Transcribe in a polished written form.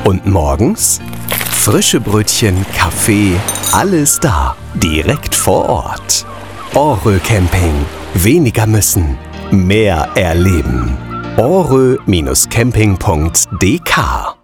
Und morgens? Frische Brötchen, Kaffee, alles da, direkt vor Ort. Orö Camping. Weniger müssen, mehr erleben. orö-camping.dk